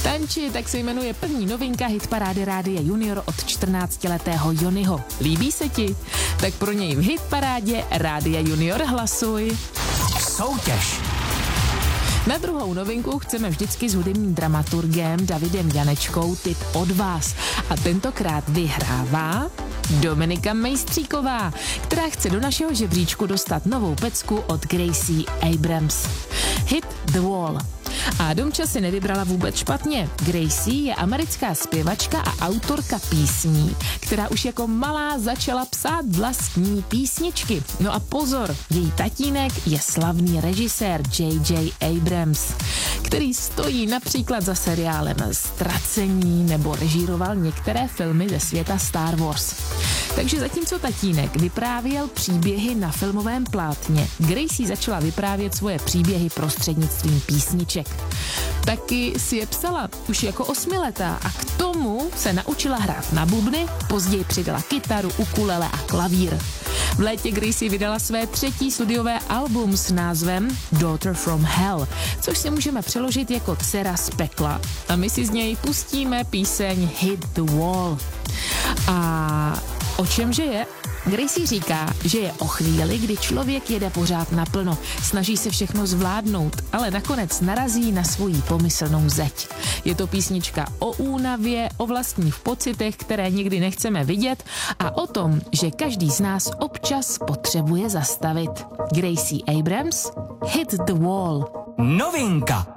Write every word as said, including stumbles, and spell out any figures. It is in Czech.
Tanči, tak se jmenuje první novinka hitparády Rádia Junior od čtrnáctiletého Jonyho. Líbí se ti? Tak pro něj v hitparádě Rádia Junior hlasuj. Soutěž. Na druhou novinku chceme vždycky s hudebním dramaturgem Davidem Janečkou tip od vás. A tentokrát vyhrává Dominika Mejstříková, která chce do našeho žebříčku dostat novou pecku od Gracie Abrams. Hit The Wall. A Domča si nevybrala vůbec špatně. Gracie je americká zpěvačka a autorka písní, která už jako malá začala psát vlastní písničky. No a pozor, její tatínek je slavný režisér J J Abrams, který stojí například za seriálem Ztracení nebo režíroval některé filmy ze světa Star Wars. Takže zatímco tatínek vyprávěl příběhy na filmovém plátně, Gracie začala vyprávět svoje příběhy prostřednictvím písniček. Taky si je psala už jako osmiletá a k tomu se naučila hrát na bubny, později přidala kytaru, ukulele a klavír. V létě Gracie vydala své třetí studiové album s názvem Daughter from Hell, což si můžeme přeložit jako Dcera z pekla. A my si z něj pustíme píseň Hit the Wall. A o čemže je? Gracie říká, že je o chvíli, kdy člověk jede pořád naplno, snaží se všechno zvládnout, ale nakonec narazí na svoji pomyslnou zeď. Je to písnička o únavě, o vlastních pocitech, které nikdy nechceme vidět a o tom, že každý z nás občas potřebuje zastavit. Gracie Abrams, Hit the Wall. Novinka.